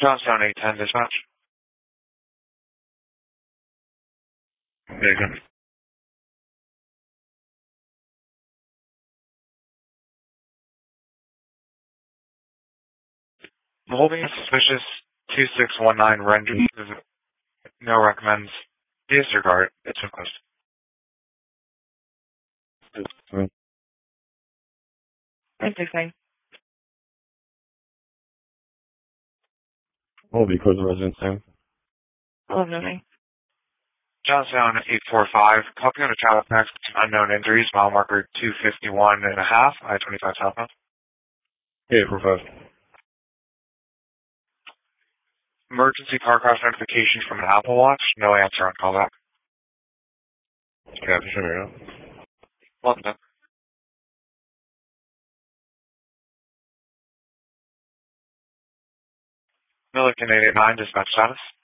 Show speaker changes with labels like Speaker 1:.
Speaker 1: Johnstown 810 dispatch. Bacon. I'm holding a suspicious 2619 render. No recommends. Disregard. It's request.
Speaker 2: Interesting.
Speaker 3: What will be close to residence name?
Speaker 2: 1109.
Speaker 1: Johnstown 845. Copy on a traffic max to unknown injuries. Mile marker 251 and a half. I-25 southbound.
Speaker 3: 845.
Speaker 1: Emergency car crash notification from an Apple Watch. No answer on callback.
Speaker 3: Yeah, show me right now.
Speaker 1: Welcome. Milliken 889 dispatch status.